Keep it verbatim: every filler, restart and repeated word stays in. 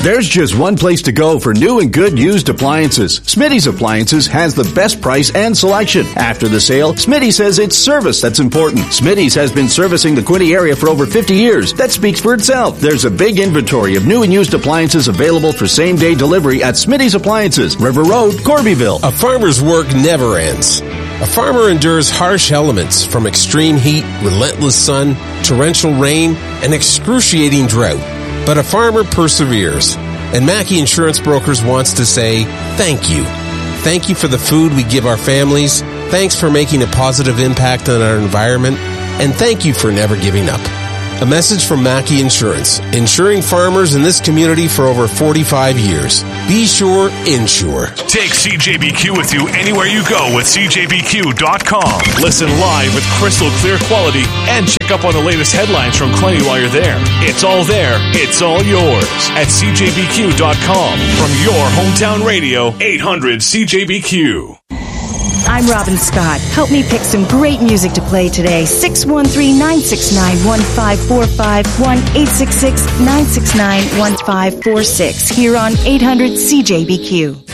There's just one place to go for new and good used appliances. Smitty's Appliances has the best price and selection. After the sale, Smitty says it's service that's important. Smitty's has been servicing the Quinte area for over fifty years. That speaks for itself. There's a big inventory of new and used appliances available for same-day delivery at Smitty's Appliances, River Road, Corbyville. A farmer's work never ends. A farmer endures harsh elements from extreme heat, relentless sun, torrential rain, and excruciating drought. But a farmer perseveres. And Mackey Insurance Brokers wants to say thank you. Thank you for the food we give our families. Thanks for making a positive impact on our environment. And thank you for never giving up. A message from Mackey Insurance, insuring farmers in this community for over forty-five years. Be sure, insure. Take C J B Q with you anywhere you go with C J B Q dot com. Listen live with crystal clear quality and check up on the latest headlines from Quinte while you're there. It's all there. It's all yours at C J B Q dot com. From your hometown radio, eight hundred C J B Q. I'm Robin Scott. Help me pick some great music to play today. six one three, nine six nine, one five four five, one eight six six, nine six nine, one five four six here on eight hundred C J B Q.